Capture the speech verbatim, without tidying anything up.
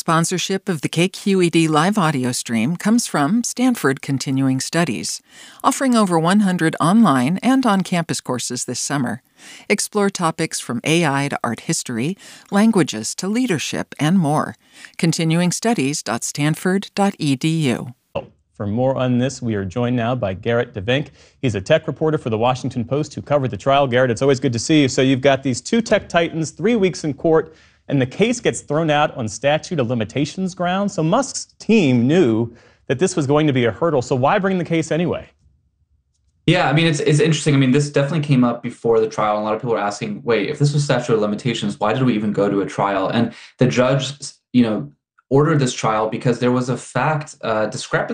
Sponsorship of the K Q E D live audio stream comes from Stanford Continuing Studies, offering over one hundred online and on-campus courses this summer. Explore topics from A I to art history, languages to leadership, and more. continuing studies dot stanford dot e d u. For more on this, we are joined now by Garrett DeVink. He's a tech reporter for the Washington Post who covered the trial. Garrett, it's always good to see you. So you've got these two tech titans, three weeks in court, and the case gets thrown out on statute of limitations grounds. So Musk's team knew that this was going to be a hurdle. So why bring the case anyway? Yeah, I mean, it's it's interesting. I mean, this definitely came up before the trial. A lot of people are asking, wait, if this was statute of limitations, why did we even go to a trial? And the judge, you know, ordered this trial because there was a fact uh, discrepancy